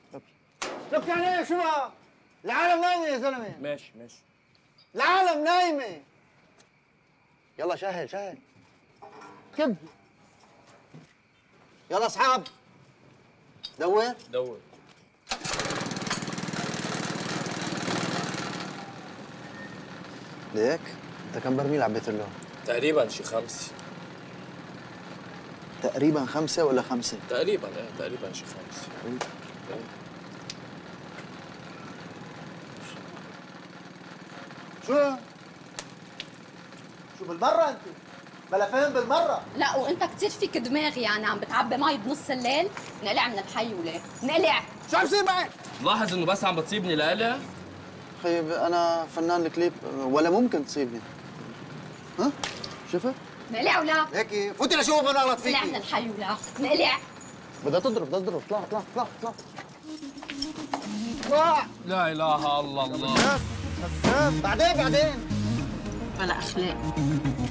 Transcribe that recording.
لك يعني ايه شو بقى؟ العالم نايمه يا زلمه. ماشي. العالم نايمه. يلا شهل كب. يلا اصحاب دور. ليك انت كم برميل عبيت له؟ تقريبا شي 5. تقريبا 5 ولا 5؟ تقريبا شي 5. شو بالمرة انت؟ بلا فهم بالمرة. لا وانت كثير فيك دماغ، يعني عم بتعبي مي بنص الليل. نقلع من الحي وليه؟ نقلع. شو عم يصير معك؟ ملاحظ انه بس عم بتصيبني لقلع؟ خيب انا فنان الكليب ولا ممكن تصيبني. ها؟ شفت؟ نقلع ولا؟ هيك فوتي لشوف انا اغلط فيكي. نقلع من الحي ولا؟ نقلع. بدها تضرب اطلع. لا اله الا الله. بعدين بلا اخلاق.